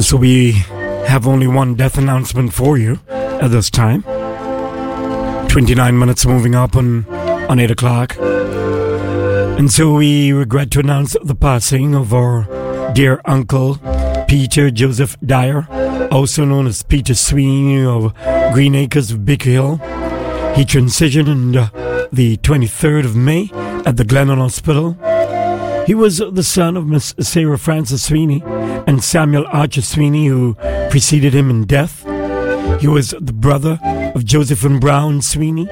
So we have only one death announcement for you at this time. 29 minutes moving up on 8 o'clock. And so we regret to announce the passing of our dear uncle, Peter Joseph Dyer, also known as Peter Sweeney of Green Acres of Baker Hill. He transitioned on the 23rd of May at the Glennon Hospital. He was the son of Miss Sarah Frances Sweeney and Samuel Archer Sweeney, who preceded him in death. He was the brother of Josephine Brown Sweeney,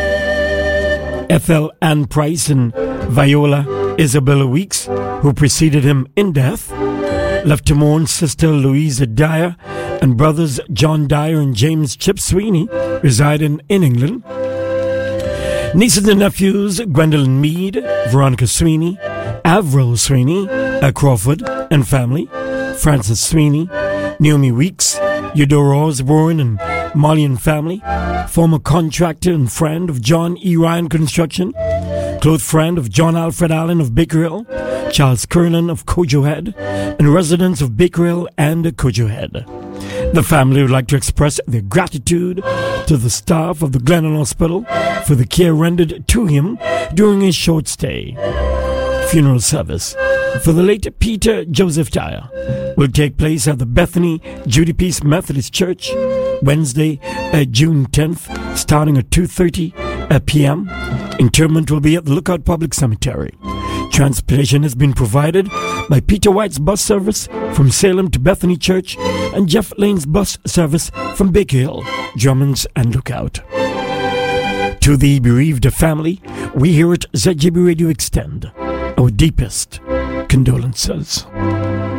Ethel Ann Price, and Viola Isabella Weeks, who preceded him in death. Left to mourn Sister Louisa Dyer and brothers John Dyer and James Chip Sweeney, residing in England. Nieces and nephews Gwendolyn Mead, Veronica Sweeney, Avril Sweeney, Crawford and family, Francis Sweeney, Naomi Weeks, Eudora Osborne and Molly and family, former contractor and friend of John E. Ryan Construction, close friend of John Alfred Allen of Baker Hill, Charles Kernan of Kojo Head, and residents of Baker Hill and Kojo Head. The family would like to express their gratitude to the staff of the Glennon Hospital for the care rendered to him during his short stay. Funeral service for the late Peter Joseph Dyer will take place at the Bethany Judy Peace Methodist Church Wednesday, June 10th, starting at 2:30 p.m. Interment will be at the Lookout Public Cemetery. Transportation has been provided by Peter White's bus service from Salem to Bethany Church and Jeff Lane's bus service from Baker Hill, Drummonds and Lookout. To the bereaved family, we here at ZJB Radio extend our deepest condolences.